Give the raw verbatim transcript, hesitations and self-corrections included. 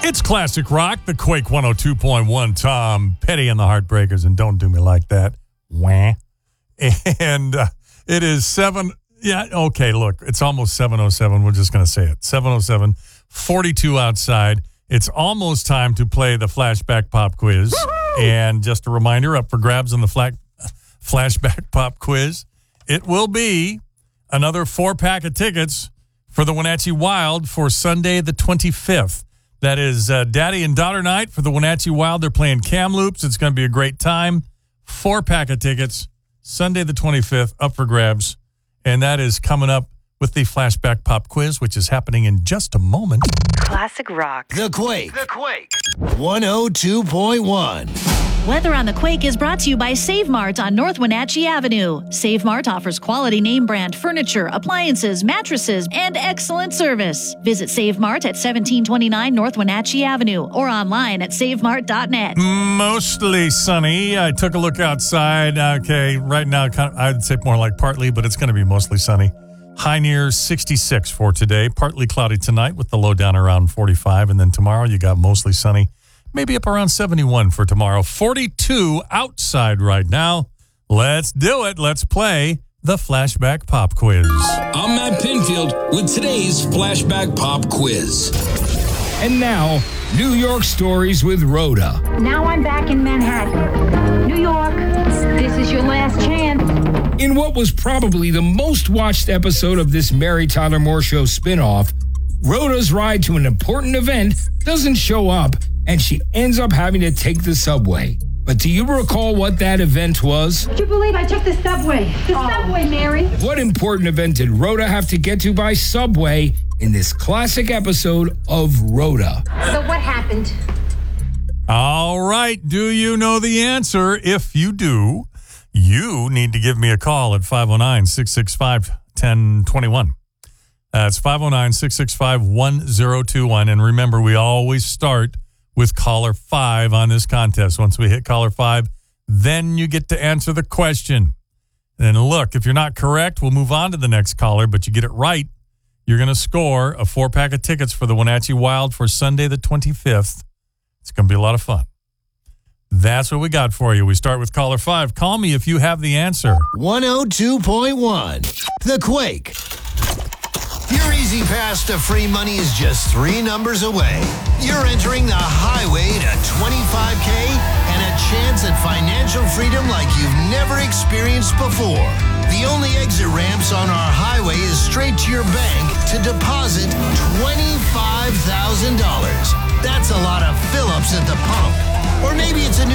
It's classic rock, the Quake one oh two point one, Tom Petty and the Heartbreakers, and Don't Do Me Like That. Wah. And uh, it is seven, yeah, okay, look, it's almost seven oh seven. We're just going to say it. seven oh seven, forty-two outside. It's almost time to play the Flashback Pop Quiz. Woo-hoo! And just a reminder, up for grabs on the fla- Flashback Pop Quiz, it will be another four-pack of tickets for the Wenatchee Wild for Sunday the twenty-fifth. That is uh, Daddy and Daughter Night for the Wenatchee Wild. They're playing Kamloops. It's going to be a great time. Four-pack of tickets, Sunday the twenty-fifth, up for grabs. And that is coming up with the Flashback Pop Quiz, which is happening in just a moment. Classic rock. The Quake. The Quake. one oh two point one. Weather on the Quake is brought to you by Save Mart on North Wenatchee Avenue. Save Mart offers quality name brand furniture, appliances, mattresses, and excellent service. Visit Save Mart at seventeen twenty-nine North Wenatchee Avenue or online at save mart dot net. Mostly sunny. I took a look outside. Okay, right now kind of, I'd say more like partly, but it's going to be mostly sunny. High near sixty-six for today. Partly cloudy tonight with the low down around forty-five. And then tomorrow you got mostly sunny. Maybe up around seventy-one for tomorrow. forty-two outside right now. Let's do it. Let's play the Flashback Pop Quiz. I'm Matt Pinfield with today's Flashback Pop Quiz. And now, New York Stories with Rhoda. Now I'm back in Manhattan. New York, this is your last chance. In what was probably the most watched episode of this Mary Tyler Moore Show spinoff, Rhoda's ride to an important event doesn't show up, and she ends up having to take the subway. But do you recall what that event was? Would you believe I took the subway? The oh. subway, Mary. What important event did Rhoda have to get to by subway in this classic episode of Rhoda? So what happened? All right. Do you know the answer? If you do, you need to give me a call at five oh nine, six six five, one oh two one. That's five oh nine, six six five, one oh two one. And remember, we always start with caller five on this contest. Once we hit caller five, then you get to answer the question. And look, if you're not correct, we'll move on to the next caller, but you get it right, you're going to score a four-pack of tickets for the Wenatchee Wild for Sunday the twenty-fifth. It's going to be a lot of fun. That's what we got for you. We start with caller five. Call me if you have the answer. one oh two point one. The Quake. Your easy pass to free money is just three numbers away. You're entering the highway to twenty-five K and a chance at financial freedom like you've never experienced before. The only exit ramps on our highway is straight to your bank to deposit twenty-five thousand dollars. That's a lot of fill-ups at the pump. Or maybe it's a new